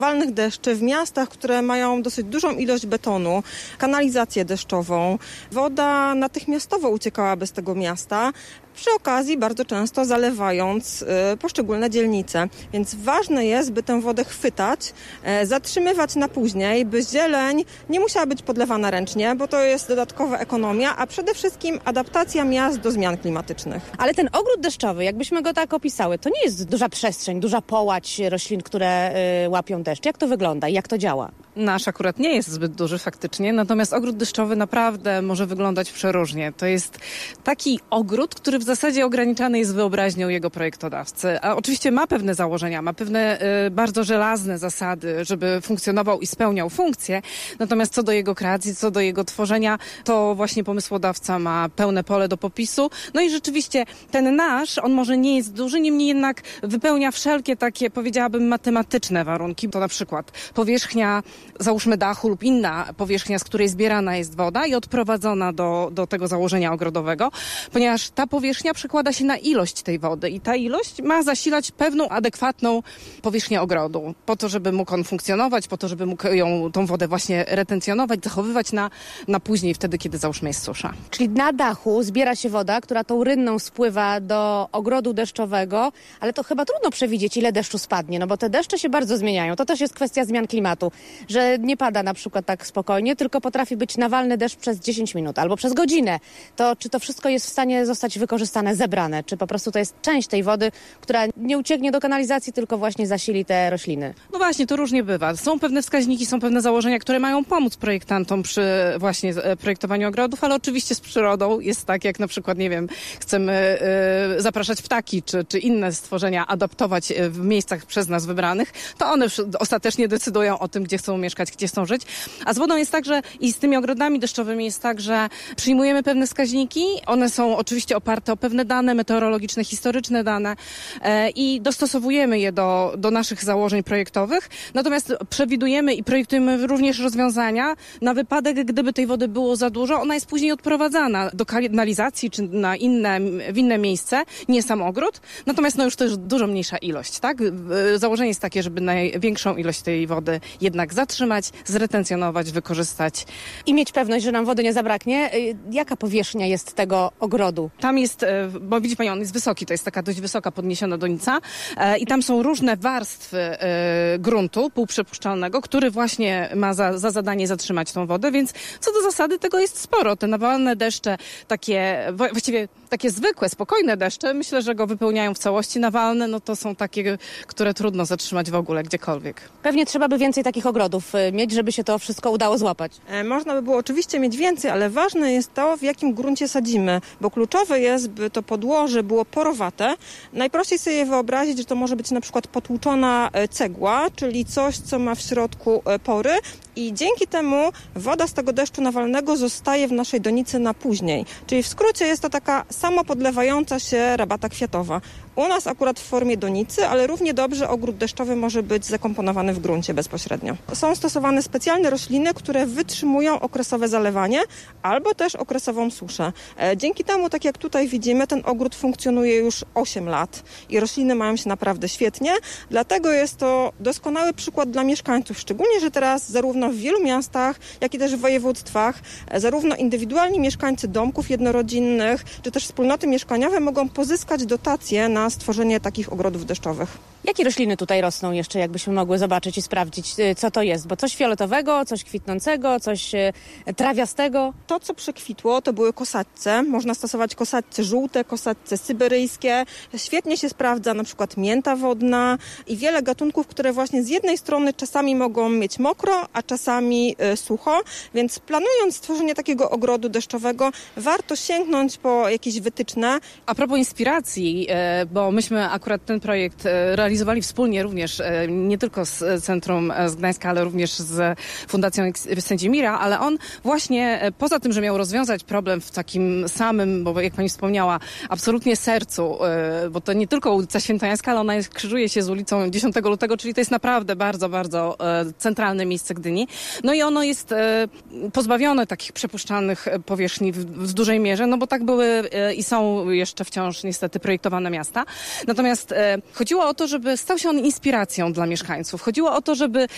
Walnych deszczy w miastach, które mają dosyć dużą ilość betonu, kanalizację deszczową, woda natychmiastowo uciekałaby z tego miasta, przy okazji bardzo często zalewając poszczególne dzielnice. Więc ważne jest, by tę wodę chwytać, zatrzymywać na później, by zieleń nie musiała być podlewana ręcznie, bo to jest dodatkowa ekonomia, a przede wszystkim adaptacja miast do zmian klimatycznych. Ale ten ogród deszczowy, jakbyśmy go tak opisały, to nie jest duża przestrzeń, duża połać roślin, które łapią deszcz. Jak to wygląda i jak to działa? Nasz akurat nie jest zbyt duży faktycznie, natomiast ogród deszczowy naprawdę może wyglądać przeróżnie. To jest taki ogród, który w zasadzie ograniczany jest wyobraźnią jego projektodawcy. A oczywiście ma pewne założenia, ma pewne bardzo żelazne zasady, żeby funkcjonował i spełniał funkcję. Natomiast co do jego kreacji, co do jego tworzenia, to właśnie pomysłodawca ma pełne pole do popisu. No i rzeczywiście ten nasz, on może nie jest duży, niemniej jednak wypełnia wszelkie takie, powiedziałabym, matematyczne warunki. To na przykład powierzchnia, załóżmy dachu lub inna powierzchnia, z której zbierana jest woda i odprowadzona do tego założenia ogrodowego, ponieważ ta powierzchnia przekłada się na ilość tej wody i ta ilość ma zasilać pewną adekwatną powierzchnię ogrodu, po to, żeby mógł on funkcjonować, po to, żeby mógł tą wodę właśnie retencjonować, zachowywać na później, wtedy, kiedy załóżmy jest susza. Czyli na dachu zbiera się woda, która tą rynną spływa do ogrodu deszczowego, ale to chyba trudno przewidzieć, ile deszczu spadnie, no bo te deszcze się bardzo zmieniają. To też jest kwestia zmian klimatu, że nie pada na przykład tak spokojnie, tylko potrafi być nawalny deszcz przez 10 minut albo przez godzinę. To czy to wszystko jest w stanie zostać wykorzystane, zebrane? Czy po prostu to jest część tej wody, która nie ucieknie do kanalizacji, tylko właśnie zasili te rośliny? No właśnie, to różnie bywa. Są pewne wskaźniki, są pewne założenia, które mają pomóc projektantom przy właśnie projektowaniu ogrodów, ale oczywiście z przyrodą jest tak, jak na przykład, nie wiem, chcemy zapraszać ptaki, czy inne stworzenia adaptować w miejscach przez nas wybranych, to one ostatecznie decydują o tym, gdzie chcą mieszkać, gdzie chcą żyć. A z wodą jest tak, że i z tymi ogrodami deszczowymi jest tak, że przyjmujemy pewne wskaźniki, one są oczywiście oparte o pewne dane meteorologiczne, historyczne dane i dostosowujemy je do naszych założeń projektowych. Natomiast przewidujemy i projektujemy również rozwiązania na wypadek, gdyby tej wody było za dużo. Ona jest później odprowadzana do kanalizacji czy w inne miejsce, nie sam ogród. Natomiast no już to jest dużo mniejsza ilość, tak? Założenie jest takie, żeby największą ilość tej wody jednak zatrzymać, zretencjonować, wykorzystać. I mieć pewność, że nam wody nie zabraknie. Jaka powierzchnia jest tego ogrodu? Tam jest, bo widzi Pani, on jest wysoki, to jest taka dość wysoka podniesiona donica i tam są różne warstwy gruntu półprzepuszczalnego, który właśnie ma za zadanie zatrzymać tą wodę, więc co do zasady tego jest sporo. Te nawalne deszcze, właściwie takie zwykłe, spokojne deszcze, myślę, że go wypełniają w całości. Nawalne, no to są takie, które trudno zatrzymać w ogóle gdziekolwiek. Pewnie trzeba by więcej takich ogrodów mieć, żeby się to wszystko udało złapać. Można by było oczywiście mieć więcej, ale ważne jest to, w jakim gruncie sadzimy, bo kluczowe jest, by to podłoże było porowate. Najprościej sobie wyobrazić, że to może być na przykład potłuczona cegła, czyli coś, co ma w środku pory i dzięki temu woda z tego deszczu nawalnego zostaje w naszej donicy na później. Czyli w skrócie jest to taka samopodlewająca się rabata kwiatowa. U nas akurat w formie donicy, ale równie dobrze ogród deszczowy może być zakomponowany w gruncie bezpośrednio. Są stosowane specjalne rośliny, które wytrzymują okresowe zalewanie albo też okresową suszę. Dzięki temu, tak jak tutaj widzimy, ten ogród funkcjonuje już 8 lat i rośliny mają się naprawdę świetnie. Dlatego jest to doskonały przykład dla mieszkańców, szczególnie, że teraz zarówno w wielu miastach, jak i też w województwach, zarówno indywidualni mieszkańcy domków jednorodzinnych, czy też wspólnoty mieszkaniowe mogą pozyskać dotacje na stworzenie takich ogrodów deszczowych. Jakie rośliny tutaj rosną jeszcze, jakbyśmy mogły zobaczyć i sprawdzić, co to jest? Bo coś fioletowego, coś kwitnącego, coś trawiastego. To, co przekwitło, to były kosatce. Można stosować kosatce żółte, kosatce syberyjskie. Świetnie się sprawdza na przykład mięta wodna i wiele gatunków, które właśnie z jednej strony czasami mogą mieć mokro, a czasami sucho. Więc planując stworzenie takiego ogrodu deszczowego, warto sięgnąć po jakieś wytyczne. A propos inspiracji, bo myśmy akurat ten projekt realizowali wspólnie również, nie tylko z Centrum z Gdańska, ale również z Fundacją Sędzimira, ale on właśnie poza tym, że miał rozwiązać problem w takim samym, bo jak Pani wspomniała, absolutnie sercu, bo to nie tylko ulica Świętojańska, ale ona krzyżuje się z ulicą 10 lutego, czyli to jest naprawdę bardzo, bardzo centralne miejsce Gdyni. No i ono jest pozbawione takich przepuszczalnych powierzchni w dużej mierze, no bo tak były i są jeszcze wciąż niestety projektowane miasta. Natomiast chodziło o to, żeby stał się on inspiracją dla mieszkańców. Chodziło o to, żeby